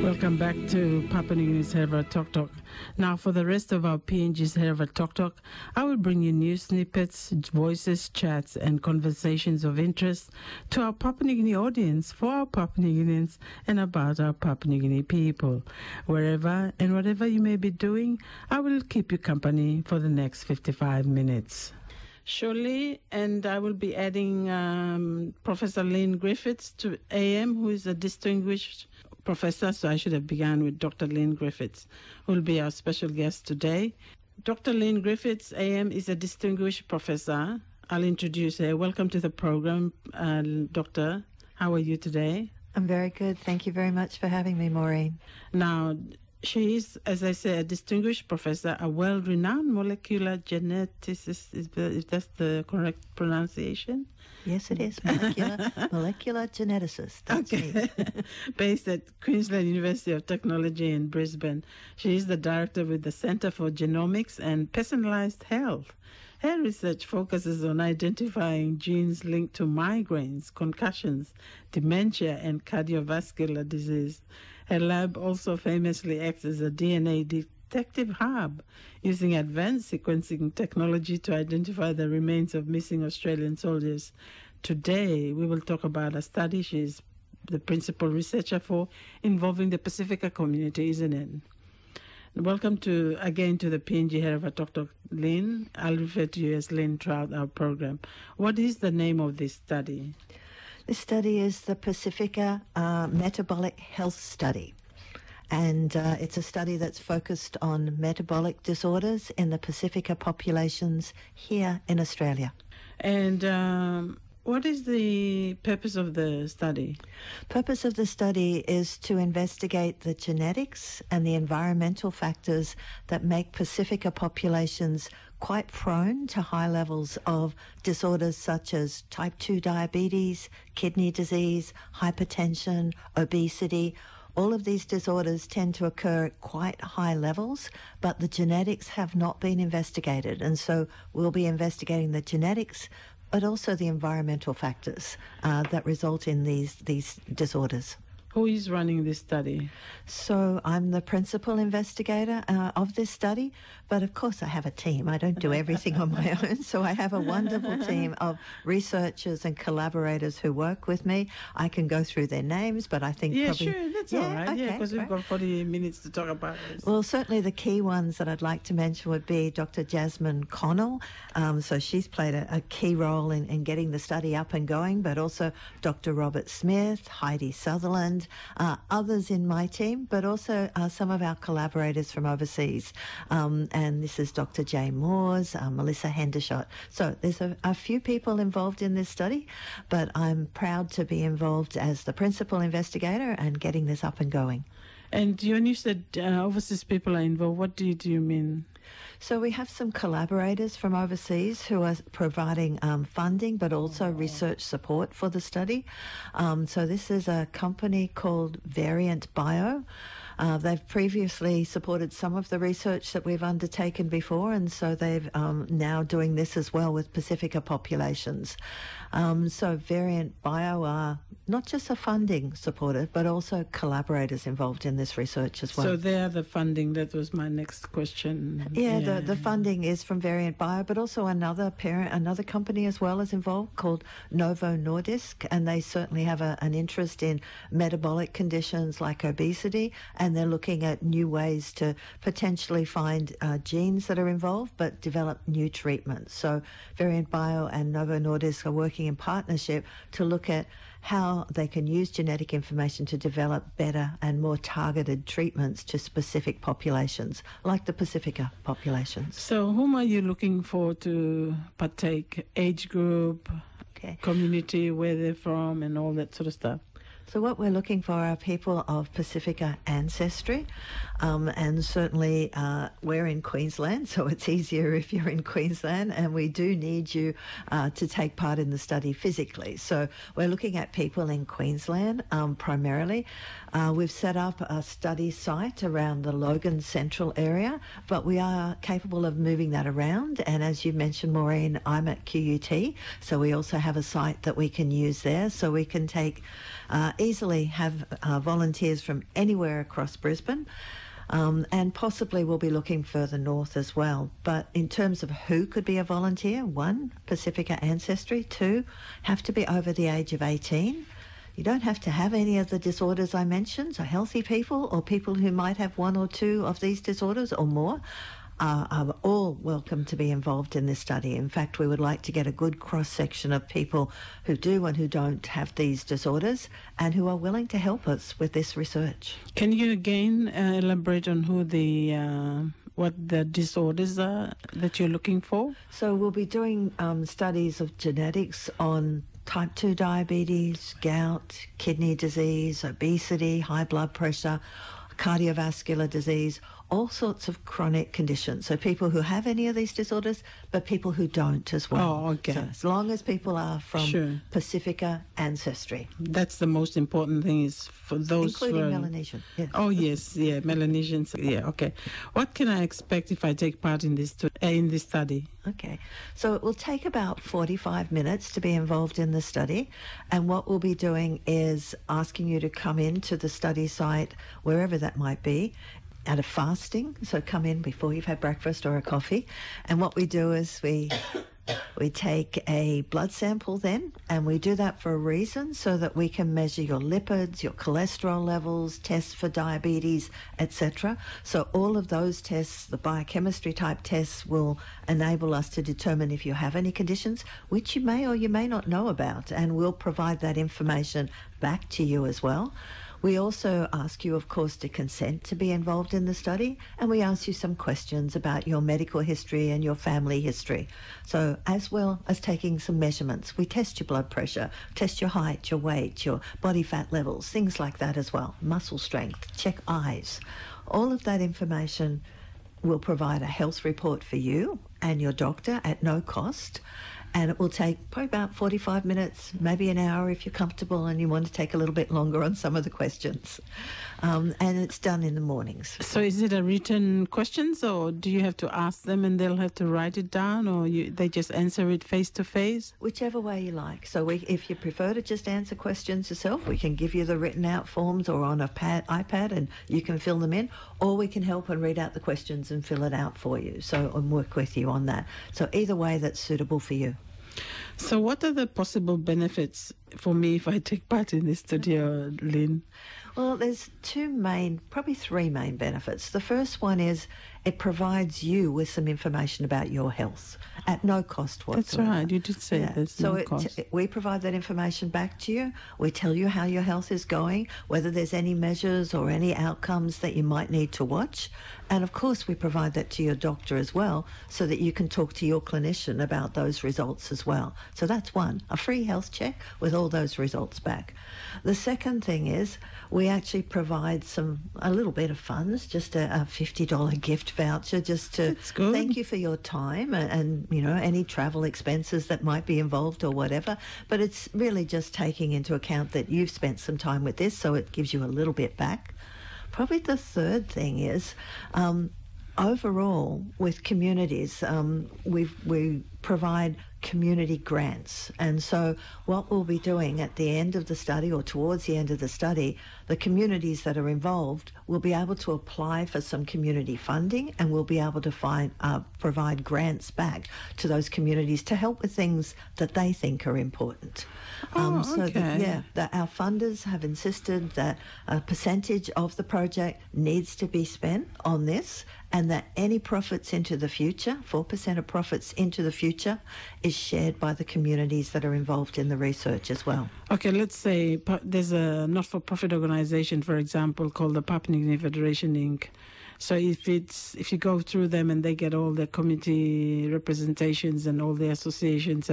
Welcome back to Papua New Guinea's Hereva Talk Talk. Now, for the rest of our PNG's Hereva Talk Talk, I will bring you news snippets, voices, chats, and conversations of interest to our Papua New Guinea audience, for our Papua New Guineans, and about our Papua New Guinea people. Wherever and whatever you may be doing, I will keep you company for the next 55 minutes. Surely, and I will be adding Professor Lynn Griffiths to AM, who is a distinguished professor, so I should have begun with Dr. Lynn Griffiths, who will be our special guest today. Dr. Lynn Griffiths, AM, is a distinguished professor. I'll introduce her. Welcome to the program, Doctor. How are you today? I'm very good. Thank you very much for having me, Maureen. Now, she is, as I said, a distinguished professor, a well-renowned molecular geneticist, if that's the correct pronunciation. Yes, it is. Molecular geneticist. That's okay. Based at Queensland University of Technology in Brisbane. She is the director with the Centre for Genomics and Personalised Health. Her research focuses on identifying genes linked to migraines, concussions, dementia, and cardiovascular disease. Her lab also famously acts as a DNA detective hub, using advanced sequencing technology to identify the remains of missing Australian soldiers. Today, we will talk about a study she's the principal researcher for, involving the Pacifica community, isn't it? Welcome again to the PNG Hereva Talk Talk, Lynn. I'll refer to you as Lynn throughout our program. What is the name of this study? This study is the Pacifica Metabolic Health Study. And it's a study that's focused on metabolic disorders in the Pacifica populations here in Australia. And what is the purpose of the study? Purpose of the study is to investigate the genetics and the environmental factors that make Pacifica populations quite prone to high levels of disorders such as type 2 diabetes, kidney disease, hypertension, obesity. All of these disorders tend to occur at quite high levels, but the genetics have not been investigated. And so we'll be investigating the genetics, but also the environmental factors that result in these disorders. Who is running this study? So I'm the principal investigator of this study, but of course I have a team. I don't do everything on my own, so I have a wonderful team of researchers and collaborators who work with me. I can go through their names, but I think sure, that's all right. Okay, because we've got 40 minutes to talk about this. Well, certainly the key ones that I'd like to mention would be Dr. Jasmine Connell. So she's played a key role in getting the study up and going, but also Dr. Robert Smith, Heidi Sutherland, others in my team, but also some of our collaborators from overseas. And this is Dr. Jay Moores, Melissa Hendershot. So there's a few people involved in this study, but I'm proud to be involved as the principal investigator and getting this up and going. And when you said overseas people are involved, what do you mean? So we have some collaborators from overseas who are providing funding, but also research support for the study. So this is a company called Variant Bio. They've previously supported some of the research that we've undertaken before, and so they've now doing this as well with Pacifica populations. So Variant Bio are not just a funding supporter, but also collaborators involved in this research as well. So they are the funding. That was my next question. Yeah. The funding is from Variant Bio, but also another company as well is involved called Novo Nordisk, and they certainly have an interest in metabolic conditions like obesity, and they're looking at new ways to potentially find genes that are involved, but develop new treatments. So Variant Bio and Novo Nordisk are working in partnership to look at how they can use genetic information to develop better and more targeted treatments to specific populations, like the Pacifica populations. So whom are you looking for to partake? Age group, community, where they're from, and all that sort of stuff? So what we're looking for are people of Pacifica ancestry, and certainly we're in Queensland, so it's easier if you're in Queensland, and we do need you to take part in the study physically. So we're looking at people in Queensland primarily. We've set up a study site around the Logan Central area, but we are capable of moving that around, and as you mentioned, Maureen, I'm at QUT, so we also have a site that we can use there, so we can take easily have volunteers from anywhere across Brisbane. And possibly we'll be looking further north as well. But in terms of who could be a volunteer, 1, Pacifica Ancestry, 2, have to be over the age of 18. You don't have to have any of the disorders I mentioned, so healthy people or people who might have 1 or 2 of these disorders or more are all welcome to be involved in this study. In fact, we would like to get a good cross-section of people who do and who don't have these disorders and who are willing to help us with this research. Can you again elaborate on who what the disorders are that you're looking for? So we'll be doing studies of genetics on type 2 diabetes, gout, kidney disease, obesity, high blood pressure, cardiovascular disease, all sorts of chronic conditions. So people who have any of these disorders, but people who don't as well. Oh, okay. So as long as people are from Pacifica Ancestry. That's the most important thing is for those including Melanesian. Yes. Oh, yes. Yeah, Melanesians. Yeah, okay. What can I expect if I take part in this study? Okay. So it will take about 45 minutes to be involved in the study. And what we'll be doing is asking you to come into the study site, wherever that might be, out of fasting. So come in before you've had breakfast or a coffee. And what we do is we take a blood sample then, and we do that for a reason, so that we can measure your lipids, your cholesterol levels, tests for diabetes, etc. So all of those tests, the biochemistry type tests, will enable us to determine if you have any conditions, which you may or you may not know about, and we'll provide that information back to you as well. We also ask you, of course, to consent to be involved in the study, and we ask you some questions about your medical history and your family history. So as well as taking some measurements, we test your blood pressure, test your height, your weight, your body fat levels, things like that as well, muscle strength, check eyes. All of that information will provide a health report for you and your doctor at no cost. And it will take probably about 45 minutes, maybe an hour if you're comfortable and you want to take a little bit longer on some of the questions. And it's done in the mornings. So is it a written questions, or do you have to ask them and they'll have to write it down, or they just answer it face to face? Whichever way you like. So if you prefer to just answer questions yourself, we can give you the written out forms or on a iPad and you can fill them in, or we can help and read out the questions and fill it out for you. So and work with you on that. So either way that's suitable for you. So what are the possible benefits for me if I take part in this study, Lynn? Well, there's probably three main benefits. The first one is it provides you with some information about your health at no cost whatsoever. That's right, you did say there's no cost. We provide that information back to you. We tell you how your health is going, whether there's any measures or any outcomes that you might need to watch. And of course, we provide that to your doctor as well, so that you can talk to your clinician about those results as well. So that's one, a free health check with all those results back. The second thing is we actually provide a little bit of funds, just a $50 gift voucher, just to thank you for your time and any travel expenses that might be involved or whatever. But it's really just taking into account that you've spent some time with this, so it gives you a little bit back. Probably the third thing is overall with communities, we provide community grants. And so what we'll be doing at the end of the study or towards the end of the study, the communities that are involved will be able to apply for some community funding, and we'll be able to provide grants back to those communities to help with things that they think are important. Okay. That our funders have insisted that a percentage of the project needs to be spent on this, and that any profits into the future, 4% of profits into the future, is shared by the communities that are involved in the research as well. Okay, let's say there's a not-for-profit organization, for example, called the Papua New Guinea Federation, Inc. So if you go through them and they get all the community representations and all the associations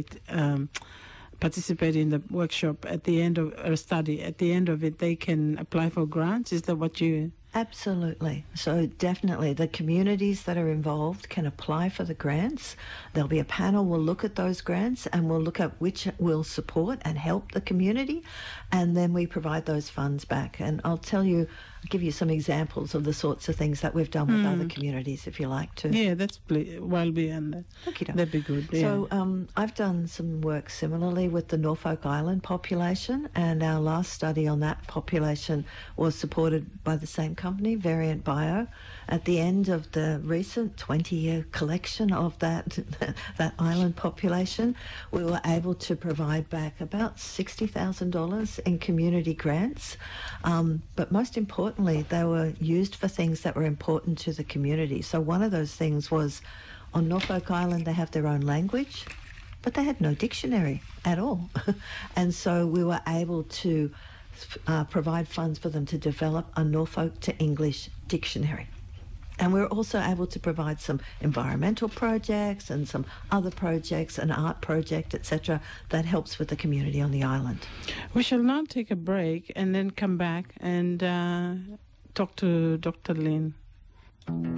participate in the workshop at the end of a study, at the end of it, they can apply for grants? Is that what you Absolutely. So definitely the communities that are involved can apply for the grants. There'll be a panel will look at those grants and we'll look at which will support and help the community, and then we provide those funds back. And I'll give you some examples of the sorts of things that we've done with other communities, if you like to. Yeah, that's well beyond that. Okay, that'd be good. Yeah. So I've done some work similarly with the Norfolk Island population, and our last study on that population was supported by the same company, Variant Bio. At the end of the recent 20-year collection of that island population, we were able to provide back about $60,000 in community grants. But most importantly, they were used for things that were important to the community. So one of those things was on Norfolk Island, they have their own language, but they had no dictionary at all. And so we were able to provide funds for them to develop a Norfolk to English dictionary. And we're also able to provide some environmental projects and some other projects, an art project, etc., that helps with the community on the island. We shall now take a break and then come back and talk to Dr. Lynn.